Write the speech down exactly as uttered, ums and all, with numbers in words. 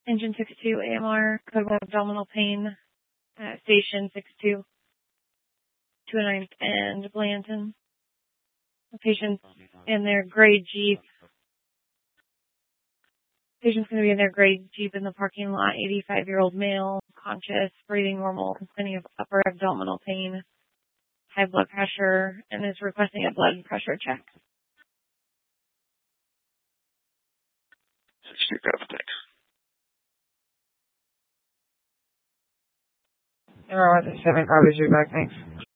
Engine six two, A M R, code one abdominal pain, uh, station six two, two oh ninth and Blanton. The patient's in their gray Jeep. Patient's going to be in their gray Jeep in the parking lot, eighty-five-year-old male, conscious, breathing normal, complaining of upper abdominal pain, high blood pressure, and is requesting a blood pressure check. Thanks. Number one seven five is your back, thanks.